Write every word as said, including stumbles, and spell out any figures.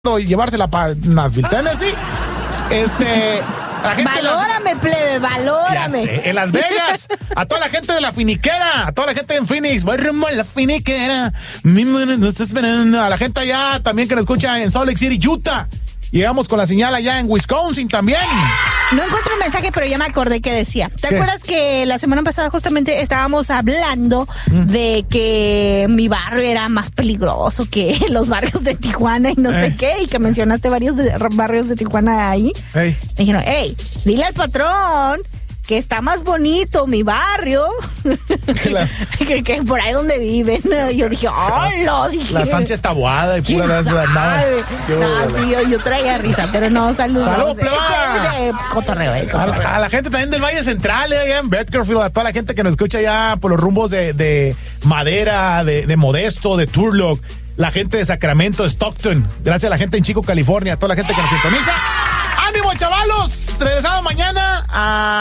llevársela para Nashville, Tennessee. Este, la gente valórame, las... plebe, valórame. Ya sé, en Las Vegas, a toda la gente de la finiquera, a toda la gente en Phoenix, voy rumbo a la finiquera, mi mano no está esperando, a la gente allá también que nos escucha en Salt Lake City, Utah. Llegamos con la señal allá en Wisconsin también. No encuentro un mensaje, pero ya me acordé que decía. ¿Te ¿Qué? acuerdas que la semana pasada justamente estábamos hablando ¿Mm? de que mi barrio era más peligroso que los barrios de Tijuana y no Ey. sé qué? Y que mencionaste varios de, barrios de Tijuana ahí. Hey. Me dijeron, hey, dile al patrón que está más bonito mi barrio La... que, que por ahí donde viven. Yo dije, ¡ay, lo dije! La Sánchez Tabuada y pura de sabe? No, sí, yo, yo traía risa, pero no, saludos. ¡Salud, plebe! Este es de cotorreo, eh, cotorreo. A, la, a la gente también del Valle Central, eh, allá en Bakersfield, a toda la gente que nos escucha allá por los rumbos de, de Madera, de, de Modesto, de Turlock, la gente de Sacramento, de Stockton, gracias a la gente en Chico, California, a toda la gente que nos sintoniza. ¡Ánimo, chavalos! Regresamos mañana a